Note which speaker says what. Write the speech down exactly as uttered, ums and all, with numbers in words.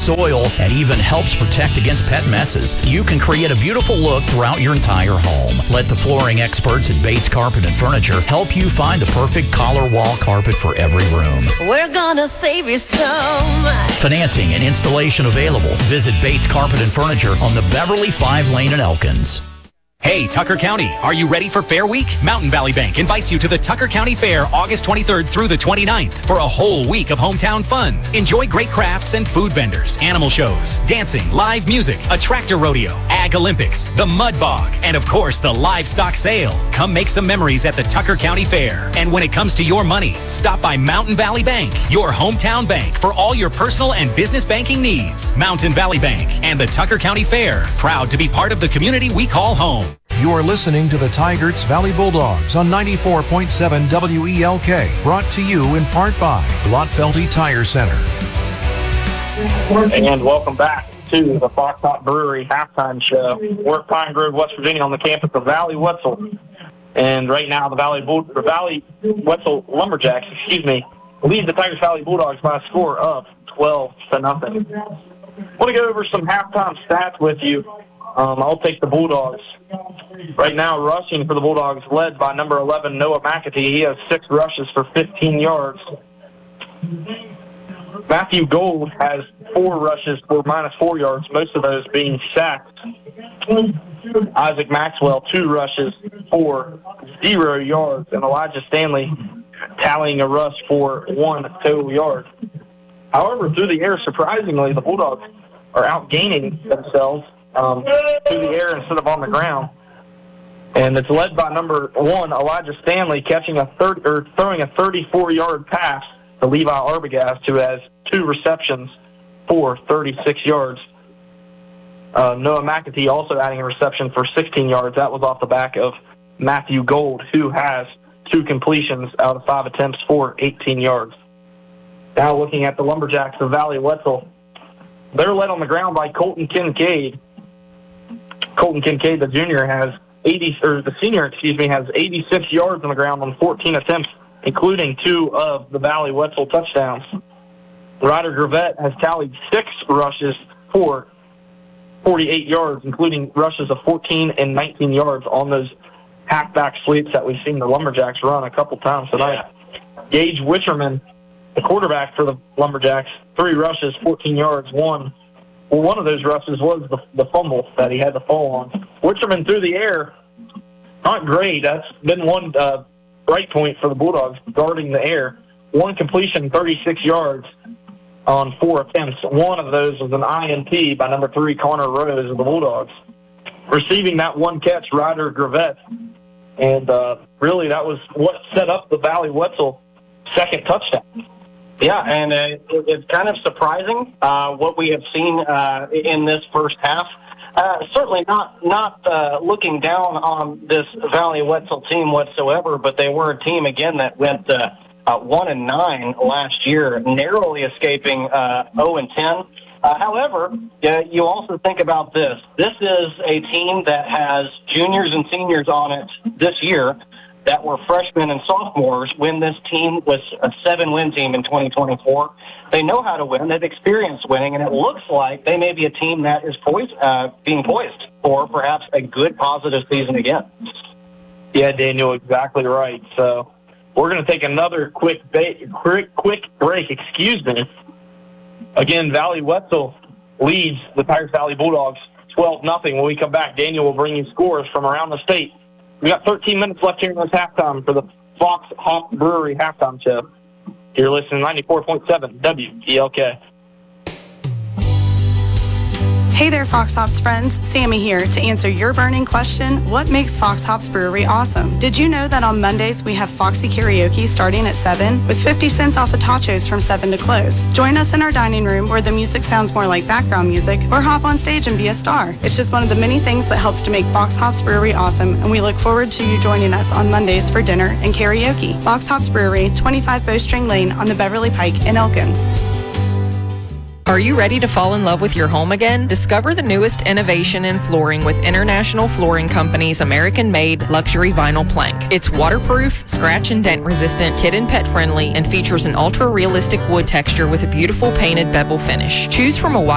Speaker 1: soil, and even helps protect against pet messes. You can create a beautiful look throughout your entire home. Let the flooring experts at Bates Carpet and Furniture help you find the perfect collar wall carpet for every room.
Speaker 2: We're gonna save you so much.
Speaker 1: Financing and installation available. Visit Bates Carpet and Furniture on the Beverly five Lane in Elkins.
Speaker 3: Hey, Tucker County, are you ready for Fair Week? Mountain Valley Bank invites you to the Tucker County Fair August twenty-third through the twenty-ninth for a whole week of hometown fun. Enjoy great crafts and food vendors, animal shows, dancing, live music, a tractor rodeo, Ag Olympics, the Mud Bog, and of course the livestock sale. Come make some memories at the Tucker County Fair. And when it comes to your money, stop by Mountain Valley Bank, your hometown bank for all your personal and business banking needs. Mountain Valley Bank and the Tucker County Fair, proud to be part of the community we call home.
Speaker 4: You are listening to the Tigers Valley Bulldogs on ninety-four point seven W E L K, brought to you in part by Lotfelty Tire Center.
Speaker 5: And welcome back to the Fox Hop Brewery halftime show. We're at Pine Grove, West Virginia, on the campus of Valley Wetzel. And right now, the Valley Bull- the Valley Wetzel Lumberjacks, excuse me, lead the Tigers Valley Bulldogs by a score of twelve to nothing. I want to go over some halftime stats with you. Um, I'll take the Bulldogs. Right now, rushing for the Bulldogs, led by number eleven, Noah McAtee. He has six rushes for fifteen yards. Matthew Gold has four rushes for minus four yards, most of those being sacks. Isaac Maxwell, two rushes for zero yards. And Elijah Stanley tallying a rush for one total yard. However, through the air, surprisingly, the Bulldogs are outgaining themselves um, through the air instead of on the ground. And it's led by number one, Elijah Stanley, catching a third or throwing a thirty-four-yard pass to Levi Arbogast, who has two receptions for thirty-six yards. Uh, Noah McAtee also adding a reception for sixteen yards. That was off the back of Matthew Gold, who has two completions out of five attempts for eighteen yards. Now looking at the Lumberjacks of Valley Wetzel, they're led on the ground by Colton Kincaid. Colton Kincaid, the junior, has eighty, or the senior, excuse me, has eighty-six yards on the ground on fourteen attempts, including two of the Valley Wetzel touchdowns. Ryder Gravett has tallied six rushes for forty-eight yards, including rushes of fourteen and nineteen yards on those halfback sweeps that we've seen the Lumberjacks run a couple times tonight. Yeah. Gage Wischerman, the quarterback for the Lumberjacks, three rushes, fourteen yards, one. Well, one of those rushes was the, the fumble that he had to fall on. Wischerman through the air, not great. That's been one uh, bright point for the Bulldogs, guarding the air. One completion, thirty-six yards on four attempts. One of those was an I N T by number three, Connor Rose of the Bulldogs. Receiving that one catch, Ryder Gravett. And uh, really that was what set up the Valley Wetzel second touchdown.
Speaker 6: Yeah, and uh, it, it's kind of surprising uh, what we have seen uh, in this first half. Uh, certainly not not uh, looking down on this Valley Wetzel team whatsoever, but they were a team, again, that went uh, uh, one and nine last year, narrowly escaping uh, zero and ten. Uh, however, uh, you also think about this. This is a team that has juniors and seniors on it this year that were freshmen and sophomores when this team was a seven-win team in twenty twenty-four. They know how to win. They've experienced winning, and it looks like they may be a team that is poised, uh, being poised for perhaps a good, positive season again.
Speaker 5: Yeah, Daniel, exactly right. So we're going to take another quick, ba- quick, quick break. Excuse me. Again, Valley Wetzel leads the Tigers Valley Bulldogs twelve nothing. When we come back, Daniel will bring you scores from around the state. We got thirteen minutes left here in this halftime for the Fox Hop Brewery halftime show. You're listening to ninety-four point seven W E L K.
Speaker 7: Hey there, Fox Hops friends. Sammy here to answer your burning question, what makes Fox Hops Brewery awesome? Did you know that on Mondays we have Foxy Karaoke starting at seven with fifty cents off of tachos from seven to close? Join us in our dining room where the music sounds more like background music, or hop on stage and be a star. It's just one of the many things that helps to make Fox Hops Brewery awesome, and we look forward to you joining us on Mondays for dinner and karaoke. Fox Hops Brewery, twenty-five Bowstring Lane on the Beverly Pike in Elkins.
Speaker 8: Are you ready to fall in love with your home again? Discover the newest innovation in flooring with International Flooring Company's American-made luxury vinyl plank. It's waterproof, scratch and dent resistant, kid and pet friendly, and features an ultra-realistic wood texture with a beautiful painted bevel finish. Choose from a